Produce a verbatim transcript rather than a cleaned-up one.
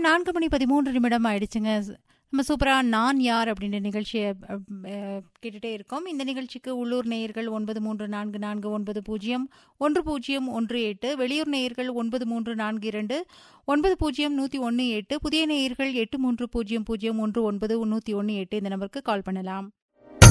நான்கு மணி பதிமூன்று நிமிடம் ஆயிடுச்சுங்க. நம்ம சூப்பராக நான் யார் அப்படின்ற நிகழ்ச்சியை கேட்டுகிட்டே இருக்கோம். இந்த நிகழ்ச்சிக்கு உள்ளூர் நேயர்கள் ஒன்பது மூன்று நான்கு நான்கு ஒன்பது பூஜ்ஜியம் ஒன்று பூஜ்ஜியம் ஒன்று எட்டு, வெளியூர் நேயர்கள் ஒன்பது மூன்று நான்கு இரண்டு ஒன்பது பூஜ்ஜியம் நூற்றி ஒன்று எட்டு, புதிய நேயர்கள் எட்டு மூன்று பூஜ்ஜியம் பூஜ்ஜியம் ஒன்று ஒன்பது நூற்றி ஒன்று எட்டு இந்த நம்பருக்கு கால் பண்ணலாம்.